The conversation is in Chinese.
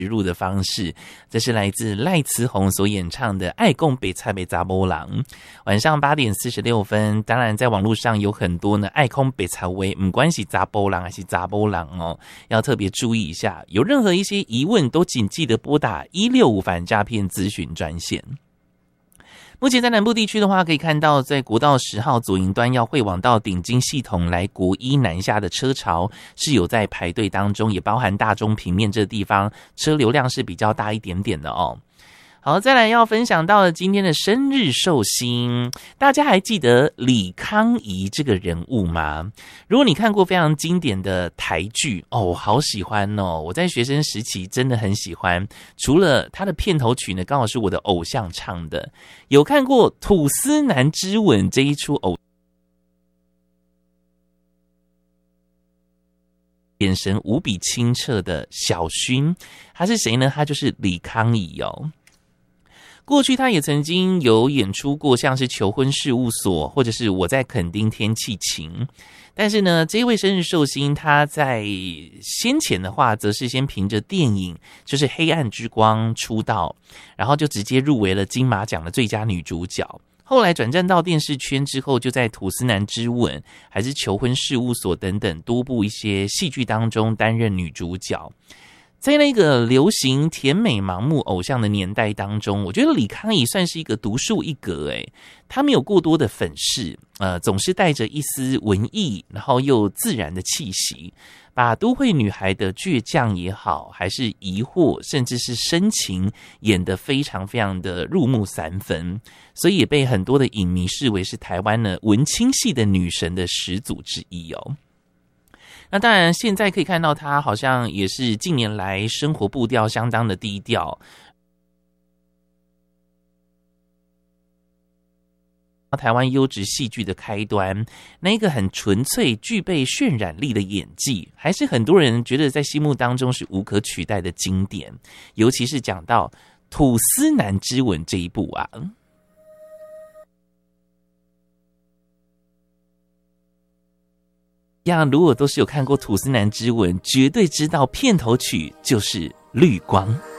植入的方式，这是来自赖慈红所演唱的《爱讲白菜的查某人》。晚上8点46分，当然在网络上有很多呢爱讲白菜话，不管是查某人还是查某人哦，要特别注意一下。有任何一些疑问，都请记得拨打165反诈骗咨询专线。目前在南部地区的话，可以看到在国道10号左营端要会往到顶金系统来国一南下的车潮是有在排队当中，也包含大中平面这地方车流量是比较大一点点的哦。好，再来要分享到了今天的生日寿星，大家还记得李康怡这个人物吗？如果你看过非常经典的台剧哦，我好喜欢哦，我在学生时期真的很喜欢，除了他的片头曲呢，刚好是我的偶像唱的，有看过《吐司男之吻》这一出眼神无比清澈的小薰，他是谁呢？他就是李康怡哦。过去他也曾经有演出过像是求婚事务所或者是我在垦丁天气晴，但是呢这位生日寿星他在先前的话则是先凭着电影就是黑暗之光出道，然后就直接入围了金马奖的最佳女主角，后来转战到电视圈之后，就在吐司男之吻还是求婚事务所等等多部一些戏剧当中担任女主角。在那个流行甜美盲目偶像的年代当中，我觉得李康怡算是一个独树一格诶，他没有过多的粉饰，总是带着一丝文艺然后又自然的气息，把都会女孩的倔强也好，还是疑惑甚至是深情演得非常非常的入木三分，所以也被很多的影迷视为是台湾呢文青系的女神的始祖之一哦。那当然现在可以看到他好像也是近年来生活步调相当的低调，台湾优质戏剧的开端，那个很纯粹具备渲染力的演技，还是很多人觉得在心目当中是无可取代的经典，尤其是讲到吐司男之吻这一部啊。如果都是有看过吐司男之吻，绝对知道片头曲就是绿光。